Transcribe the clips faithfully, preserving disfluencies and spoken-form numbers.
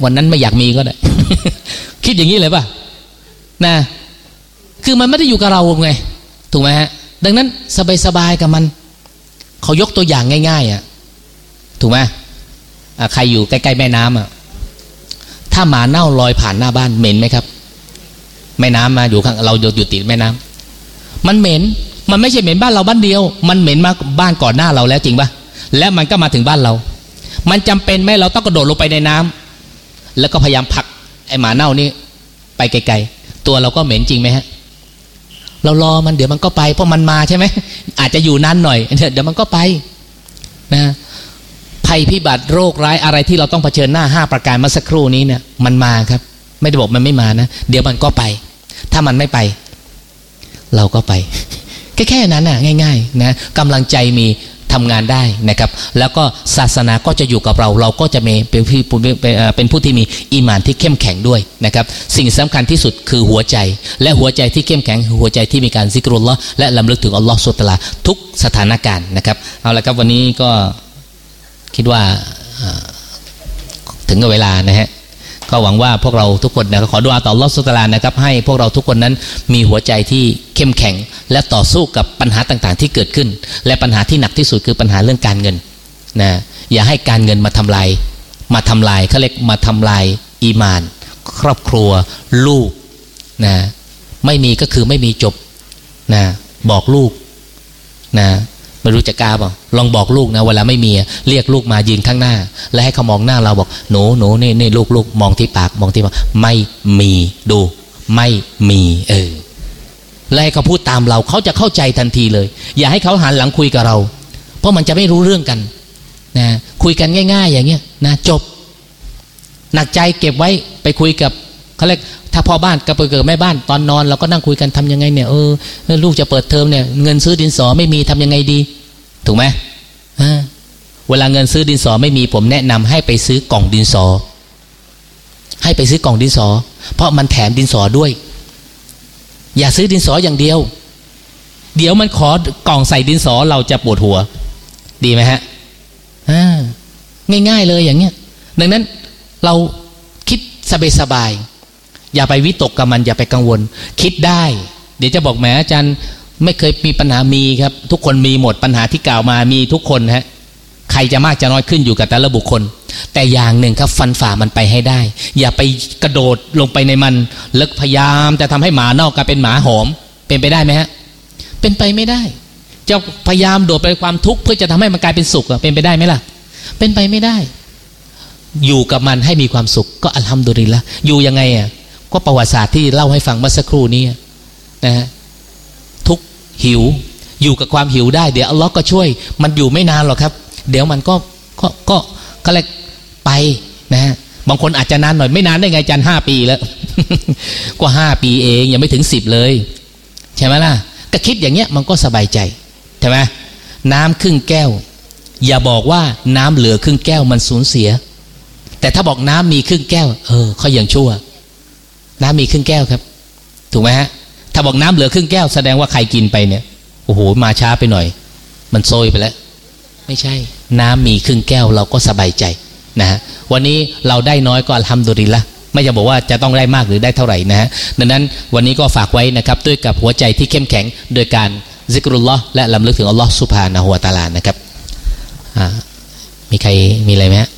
วันนั้นไม่อยากมีก็ได้ คิดอย่างนี้เลยป่ะนะคือมันไม่ได้อยู่กับเราไงถูกไหมฮะดังนั้นสบายๆกับมันเขายกตัวอย่างง่ายๆอ่ะถูกไหมใครอยู่ใกล้ๆแม่น้ำอ่ะถ้าหมาเน่าลอยผ่านหน้าบ้านเหม็นไหมครับแม่น้ำมาอยู่ข้างเราอยู่ติดแม่น้ำมันเหม็นมันไม่ใช่เหม็นบ้านเราบ้านเดียวมันเหม็นมาบ้านก่อนหน้าเราแล้วจริงป่ะแล้วมันก็มาถึงบ้านเรามันจำเป็นไหมเราต้องกระโดดลงไปในน้ำแล้วก็พยายามผลักไอ้หมาเน่านี่ไปไกลๆตัวเราก็เหม็นจริงไหมฮะเรารอมันเดี๋ยวมันก็ไปเพราะมันมาใช่ไหมอาจจะอยู่นานหน่อยเดี๋ยวมันก็ไปนะภัยพิบัติโรคร้ายอะไรที่เราต้องเผชิญหน้าห้าประการเมื่อสักครู่นี้เนี่ยมันมาครับไม่ได้บอกมันไม่มานะเดี๋ยวมันก็ไปถ้ามันไม่ไปเราก็ไปแค่แค่นั้นน่ะง่ายๆนะกำลังใจมีทำงานได้นะครับแล้วก็ศาสนาก็จะอยู่กับเราเราก็จะเป็นผู้เป็นผู้ที่มีอีหม่านที่เข้มแข็งด้วยนะครับสิ่งสำคัญที่สุดคือหัวใจและหัวใจที่เข้มแข็งหัวใจที่มีการซิกรุลลอฮ์และรำลึกถึงอัลลอฮ์ซุบฮานะฮูวะตะอาลาทุกสถานการณ์นะครับเอาละครับวันนี้ก็คิดว่าถึงเวลานะฮะก็หวังว่าพวกเราทุกคนนะขอดุอาต่ออัลลอฮฺซุบฮานะฮูวะตะอาลานะครับให้พวกเราทุกคนนั้นมีหัวใจที่เข้มแข็งและต่อสู้กับปัญหาต่างๆที่เกิดขึ้นและปัญหาที่หนักที่สุดคือปัญหาเรื่องการเงินนะอย่าให้การเงินมาทำลายมาทำลายเขาเรียกมาทำลายอีมานครอบครัวลูกนะไม่มีก็คือไม่มีจบนะบอกลูกนะไม่รู้จะกล้าเปล่าลองบอกลูกนะเวลาไม่มีเรียกลูกมายืนข้างหน้าแล้วให้เขามองหน้าเราบอกหนูหนูนี่นี่ลูกลูกมองที่ปากมองที่ปากไม่มีดูไม่มีเออแล้วให้เขาพูดตามเราเขาจะเข้าใจทันทีเลยอย่าให้เขาหันหลังคุยกับเราเพราะมันจะไม่รู้เรื่องกันนะคุยกันง่ายๆอย่างเงี้ยนะจบหนักใจเก็บไว้ไปคุยกับเขาเรียกถ้าพ่อบ้านกับเกิดแม่บ้านตอนนอนเราก็นั่งคุยกันทำยังไงเนี่ยเออลูกจะเปิดเทอมเนี่ยเงินซื้อดินสอไม่มีทำยังไงดีถูกไหมเวลาเงินซื้อดินสอไม่มีผมแนะนำให้ไปซื้อกล่องดินสอให้ไปซื้อกล่องดินสอเพราะมันแถมดินสอด้วยอย่าซื้อดินสออย่างเดียวเดี๋ยวมันขอกล่องใส่ดินสอเราจะปวดหัวดีไหมฮะง่ายๆเลยอย่างเงี้ยดังนั้นเราคิดสบายๆอย่าไปวิตกกับมันอย่าไปกังวลคิดได้เดี๋ยวจะบอกแหมอาจารย์ไม่เคยมีปัญหามีครับทุกคนมีหมดปัญหาที่กล่าวมามีทุกคนฮะใครจะมากจะน้อยขึ้นอยู่กับแต่ละบุคคลแต่อย่างหนึ่งครับฟันฝ่ามันไปให้ได้อย่าไปกระโดดลงไปในมันแล้วพยายามจะทำให้หมานอกกลายเป็นหมาหอมเป็นไปได้ไหมฮะเป็นไปไม่ได้จะพยายามโดดไปความทุกข์เพื่อจะทำให้มันกลายเป็นสุขเป็นไปได้ไหมล่ะเป็นไปไม่ได้อยู่กับมันให้มีความสุขก็อัลฮัมดุลิลละห์อยู่ยังไงอ่ะก็ประวัติศาสตร์ที่เล่าให้ฟังเมื่อสักครู่นี้นะฮะทุกหิวอยู่กับความหิวได้เดี๋ยวอัลลอฮ์ก็ช่วยมันอยู่ไม่นานหรอกครับเดี๋ยวมันก็ก็ก็ก็เลยไปนะฮะบางคนอาจจะนานหน่อยไม่นานได้ไงจันห้าปีแล้ว ก็ห้าปีเองยังไม่ถึงสิบเลยใช่ไหมล่ะก็คิดอย่างเงี้ยมันก็สบายใจใช่ไหมน้ำครึ่งแก้วอย่าบอกว่าน้ำเหลือครึ่งแก้วมันสูญเสียแต่ถ้าบอกน้ำมีครึ่งแก้วเออเขายังชั่วน้ำมีครึ่งแก้วครับถูกไหมฮะถ้าบอกน้ำเหลือครึ่งแก้วแสดงว่าใครกินไปเนี่ยโอ้โหมาช้าไปหน่อยมันโซยไปแล้วไม่ใช่น้ำมีครึ่งแก้วเราก็สบายใจนะฮะวันนี้เราได้น้อยก็อัลฮัมดุลิลละห์ไม่จะบอกว่าจะต้องได้มากหรือได้เท่าไหร่นะฮะดังนั้นวันนี้ก็ฝากไว้นะครับด้วยกับหัวใจที่เข้มแข็งโดยการซิกรุลลอฮ์และรำลึกถึงอัลลอฮ์ซุบฮานะฮูวะตะอาลานะครับมีใครมีอะไรไหมฮะ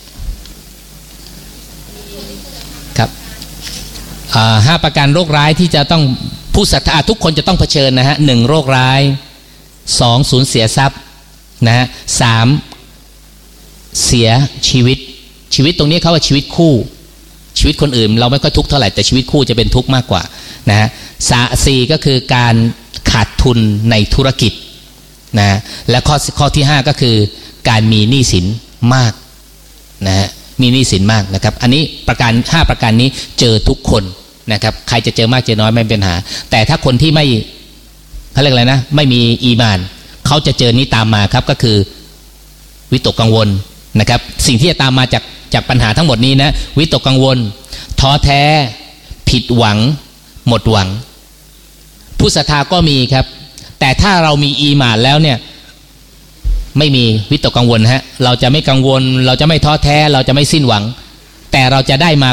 ครับห้าประการโรคร้ายที่จะต้องผู้ศรัทธาทุกคนจะต้องเผชิญนะฮะหนึ่งโรคร้ายสองสูญเสียทรัพย์นะฮะสามเสียชีวิตชีวิตตรงนี้เขาว่าชีวิตคู่ชีวิตคนอื่นเราไม่ค่อยทุกข์เท่าไหร่แต่ชีวิตคู่จะเป็นทุกข์มากกว่านะฮะสี่ก็คือการขาดทุนในธุรกิจนะและข้อข้อที่ห้าก็คือการมีหนี้สินมากนะฮะมีหนี้สินมากนะครับอันนี้ประการห้าประการนี้เจอทุกคนนะครับใครจะเจอมากเจอน้อยไม่เป็นปัญหาแต่ถ้าคนที่ไม่เขาเรียกอะไรนะไม่มีอีมานเขาจะเจอนี้ตามมาครับก็คือวิตกกังวลนะครับสิ่งที่จะตามมาจากจากปัญหาทั้งหมดนี้นะวิตกกังวลท้อแท้ผิดหวังหมดหวังผู้ศรัทธาก็มีครับแต่ถ้าเรามีอีหม่านแล้วเนี่ยไม่มีวิตกกังวลฮะเราจะไม่กังวลเราจะไม่ท้อแท้เราจะไม่สิ้นหวังแต่เราจะได้มา